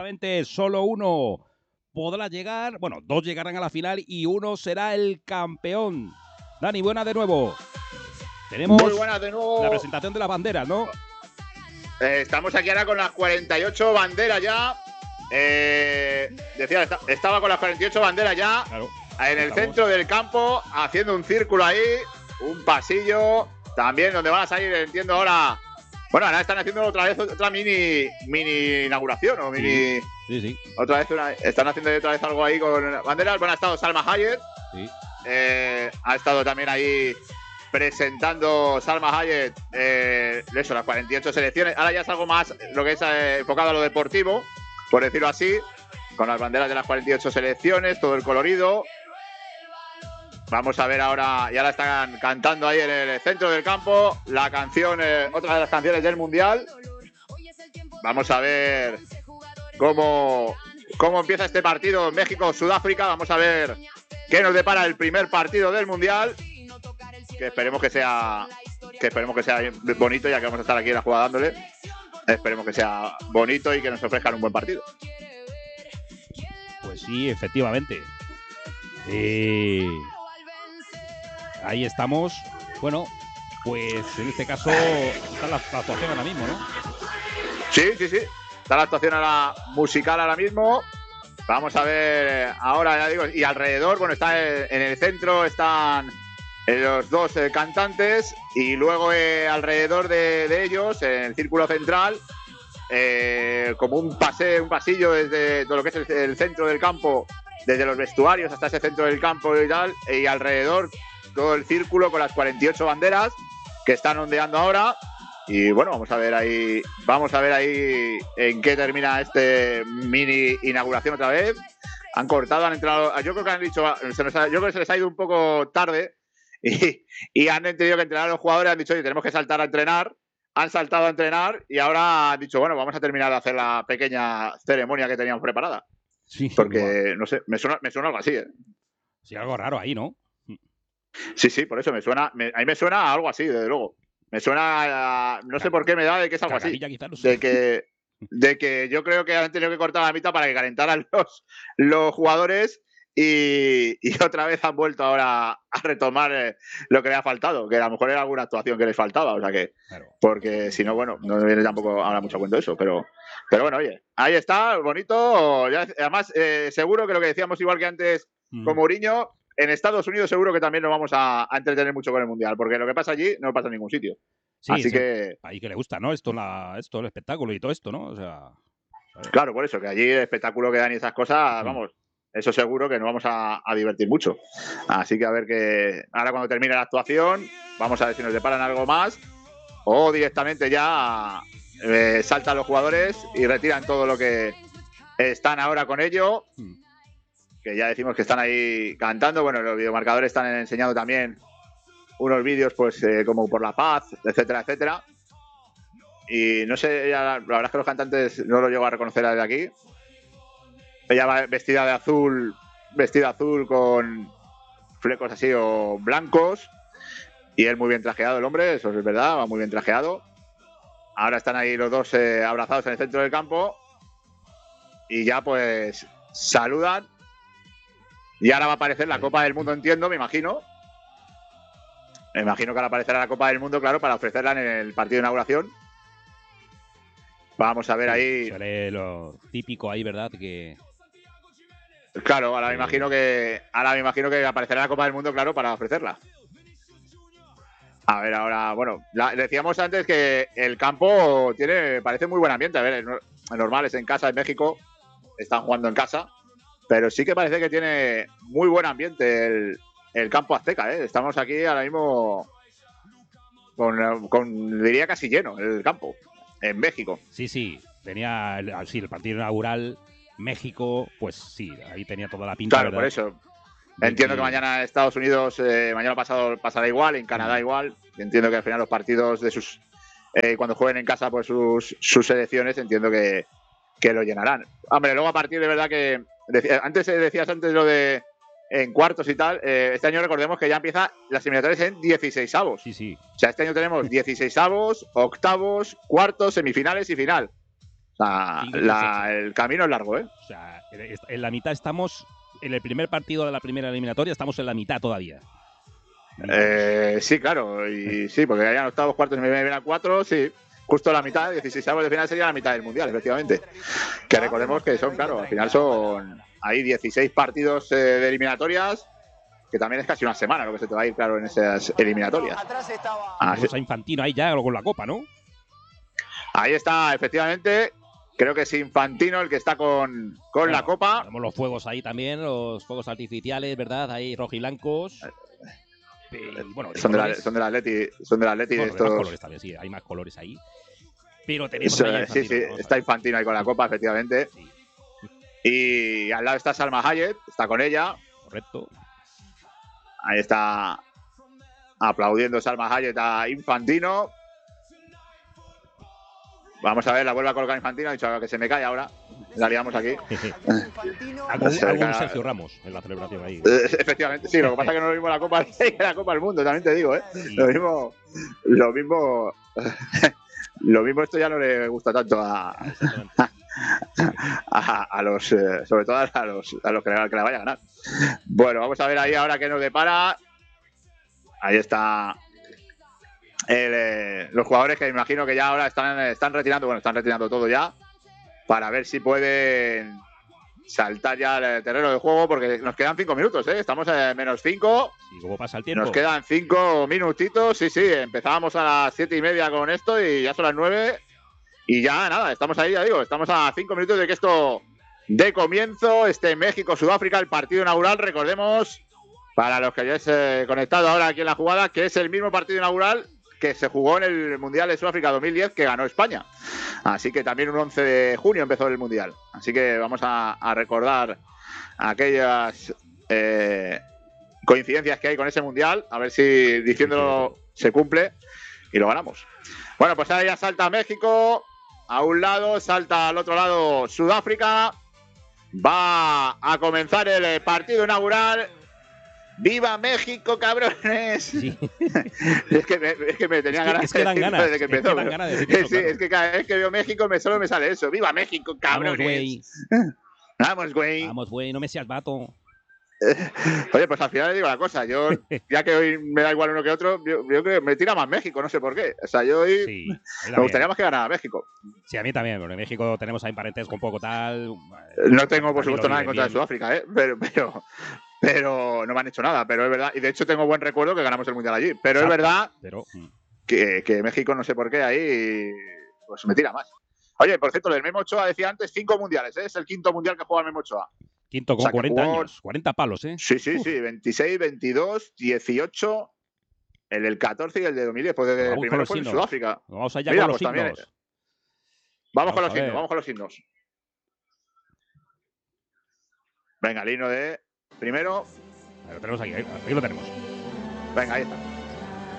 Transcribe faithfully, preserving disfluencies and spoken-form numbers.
efectivamente, solo uno podrá llegar, bueno, dos llegarán a la final y uno será el campeón. Dani, buena de nuevo. Tenemos Muy buenas de nuevo. La presentación de las banderas, ¿no? Eh, estamos aquí ahora con las cuarenta y ocho banderas ya. Eh, decía, está, estaba con las cuarenta y ocho banderas ya. Claro, en el estamos. centro del campo, haciendo un círculo ahí, un pasillo. También donde van a salir, entiendo ahora. Bueno, ahora están haciendo otra vez otra mini mini inauguración o mini. Sí, sí. sí. Otra vez una, están haciendo otra vez algo ahí con banderas. Bueno, ha estado Salma Hayek. Sí. Eh, ha estado también ahí presentando Salma Hayek eh, eso, las cuarenta y ocho selecciones. Ahora ya es algo más lo que es eh, enfocado a lo deportivo, por decirlo así, con las banderas de las cuarenta y ocho selecciones, todo el colorido. Vamos a ver ahora, ya la están cantando ahí en el centro del campo, la canción, eh, otra de las canciones del Mundial. Vamos a ver cómo, cómo empieza este partido México-Sudáfrica. Vamos a ver qué nos depara el primer partido del Mundial. Que esperemos que sea que esperemos que sea bonito, ya que vamos a estar aquí en la jugada dándole. Esperemos que sea bonito y que nos ofrezcan un buen partido. Pues sí, efectivamente. Eh, ahí estamos. Bueno, pues en este caso está la, la actuación ahora mismo, ¿no? Sí, sí, sí. Está la actuación ahora musical ahora mismo. Vamos a ver ahora, ya digo, y alrededor, bueno, está en el centro, están los dos eh, cantantes y luego eh, alrededor de, de ellos, en el círculo central, eh, como un paseo, un pasillo desde todo lo que es el, el centro del campo, desde los vestuarios hasta ese centro del campo y tal, y alrededor todo el círculo con las cuarenta y ocho banderas que están ondeando ahora. Y bueno, vamos a ver ahí, vamos a ver ahí en qué termina este mini inauguración otra vez. Han cortado, han entrado, yo creo que han dicho, se nos ha, yo creo que se les ha ido un poco tarde. Y, y han tenido que entrenar a los jugadores, han dicho, oye, tenemos que saltar a entrenar, han saltado a entrenar y ahora han dicho, bueno, vamos a terminar de hacer la pequeña ceremonia que teníamos preparada. Sí. Porque, Igual. no sé, me suena, me suena algo así, ¿eh? Sí, algo raro ahí, ¿no? Sí, sí, por eso me suena, me, a mí me suena a algo así, desde luego. Me suena, a, no sé por qué me da de que es algo así. Quizás, no sé. De que, de que yo creo que han tenido que cortar la mitad para que calentaran los, los jugadores. Y, y otra vez han vuelto ahora a retomar eh, lo que le ha faltado, que a lo mejor era alguna actuación que les faltaba, o sea que, claro. Porque si no, bueno, no me viene tampoco ahora mucho cuento eso, pero, pero bueno, oye, ahí está, bonito, ya, además eh, seguro que lo que decíamos igual que antes mm. con Mourinho, en Estados Unidos seguro que también nos vamos a, a entretener mucho con el Mundial, porque lo que pasa allí no pasa en ningún sitio. Sí, así sí, que... ahí que le gusta, ¿no? Esto, la, esto, el espectáculo y todo esto, ¿no? O sea... Claro, por eso, que allí el espectáculo que dan y esas cosas, mm. vamos... Eso seguro que nos vamos a, a divertir mucho. Así que a ver que ahora cuando termine la actuación, vamos a ver si nos deparan algo más o directamente ya eh, saltan los jugadores y retiran todo lo que están ahora con ello. Que ya decimos que están ahí cantando. Bueno, los videomarcadores están enseñando también unos vídeos pues eh, como por la paz, etcétera, etcétera. Y no sé, ya, la verdad es que los cantantes no los llego a reconocer desde aquí. Ella va vestida de azul, vestida azul con flecos así o blancos. Y él muy bien trajeado, el hombre, eso es verdad, va muy bien trajeado. Ahora están ahí los dos eh, abrazados en el centro del campo. Y ya pues saludan. Y ahora va a aparecer la Copa del Mundo, entiendo, me imagino. Me imagino que ahora aparecerá la Copa del Mundo, claro, para ofrecerla en el partido de inauguración. Vamos a ver sí, ahí. Sale lo típico ahí, ¿verdad? Que... Claro, ahora me imagino que ahora me imagino que aparecerá la Copa del Mundo, claro, para ofrecerla. A ver, ahora, bueno, la, decíamos antes que el campo tiene, parece muy buen ambiente. A ver, es normal, es en casa, en México, están jugando en casa, pero sí que parece que tiene muy buen ambiente el, el campo azteca, ¿eh? Estamos aquí ahora mismo con, con, diría casi lleno el campo, en México. Sí, sí, tenía el, sí, el partido inaugural... México, pues sí, ahí tenía toda la pinta. Claro, ¿verdad? Por eso. Entiendo que... que mañana Estados Unidos, eh, mañana pasado pasará igual, en Canadá igual. Entiendo que al final los partidos de sus, eh, cuando jueguen en casa, pues sus, sus selecciones, entiendo que, que lo llenarán. Hombre, luego a partir de verdad que, decía, antes decías antes lo de en cuartos y tal, eh, este año recordemos que ya empieza las eliminatorias en dieciseisavos. Sí, sí. O sea, este año tenemos dieciseisavos, octavos, cuartos, semifinales y final. O La, la, el camino es largo, ¿eh? O sea, en la mitad estamos, en el primer partido de la primera eliminatoria, estamos en la mitad todavía. Eh, sí, claro, y sí, porque hayan octavos, cuartos y me vienen a cuatro, sí. Justo la mitad, dieciséis de final sería la mitad del Mundial, efectivamente. Que recordemos que son, claro, al final son hay dieciséis partidos eh, de eliminatorias, que también es casi una semana lo que se te va a ir, claro, en esas eliminatorias. Vamos a Infantino ahí ya con la copa, ¿no? Ahí está, efectivamente. Creo que es Infantino el que está con, con bueno, la copa. Tenemos los fuegos ahí también, los fuegos artificiales, ¿verdad? Ahí rojiblancos. Eh, bueno, son, de la, son del Atleti, son del Atleti bueno, de estos. Más colores también, sí, hay más colores ahí. Pero tenemos Eso, ahí sí, sí, está Infantino ahí con la copa, efectivamente. Sí. Y al lado está Salma Hayek, está con ella. Correcto. Ahí está aplaudiendo Salma Hayek a Infantino. Vamos a ver, la vuelve a colocar Infantino. Ha dicho que se me cae ahora. La liamos aquí. Hago un Sergio Ramos en la celebración ahí. Efectivamente, sí. Lo que pasa es que no lo mismo la Copa que la Copa del Mundo, también te digo, ¿eh? Sí. Lo mismo. Lo mismo. Lo mismo esto ya no le gusta tanto a. A, a los. Eh, sobre todo a los, a los que, que la vaya a ganar. Bueno, vamos a ver ahí ahora qué nos depara. Ahí está. El, eh, los jugadores que me imagino que ya ahora están, están retirando, bueno, están retirando todo ya, para ver si pueden saltar ya al terreno de juego, porque nos quedan cinco minutos, ¿eh? Estamos en menos cinco. ¿Y cómo pasa el tiempo? Nos quedan cinco minutitos, sí, sí, empezábamos a las siete y media con esto y ya son las nueve. Y ya nada, estamos ahí, ya digo, estamos a cinco minutos de que esto dé comienzo, este México-Sudáfrica, el partido inaugural, recordemos, para los que hayáis eh, conectado ahora aquí en la jugada, que es el mismo partido inaugural que se jugó en el Mundial de Sudáfrica dos mil diez, que ganó España. Así que también un once de junio empezó el Mundial. Así que vamos a, a recordar aquellas eh, coincidencias que hay con ese Mundial, a ver si diciéndolo se cumple y lo ganamos. Bueno, pues ahora ya salta México a un lado, salta al otro lado Sudáfrica. Va a comenzar el partido inaugural. ¡Viva México, cabrones! Sí. es, que me, es que me tenía es que, ganas, es que dan ganas desde que empezó. Es que dan ganas de decir eso, sí, claro. Es que cada vez que veo México me solo me sale eso. ¡Viva México, cabrones! Vamos, güey. Vamos, güey. Vamos, güey, no me seas vato. Oye, pues al final le digo la cosa. Yo, ya que hoy me da igual uno que otro, yo, yo creo que me tira más México, no sé por qué. O sea, yo hoy sí, me gustaría más que ganara México. Sí, a mí también, porque en México tenemos ahí parentesco un poco tal. No tengo, por supuesto, nada en contra bien. de Sudáfrica, ¿eh? Pero, pero, pero no me han hecho nada, pero es verdad. Y de hecho tengo buen recuerdo que ganamos el Mundial allí. Pero Exacto, es verdad pero... que, que México, no sé por qué, ahí pues me tira más. Oye, por cierto, el Memo Ochoa decía antes cinco mundiales, ¿eh? Es el quinto mundial que juega el Memo Ochoa. Quinto con o sea, cuarenta jugó... años, cuarenta palos, ¿eh? Sí, sí, Uf. sí, veintiséis, veintidós, dieciocho, el del catorce y el de dos mil diez, pues desde el primero fue en Sudáfrica. Vamos allá Mira, con los pues himnos. También... Vamos, vamos con los himnos, vamos con los himnos. Venga, el himno de primero. Ahí lo tenemos aquí, ahí lo tenemos. Venga, ahí está.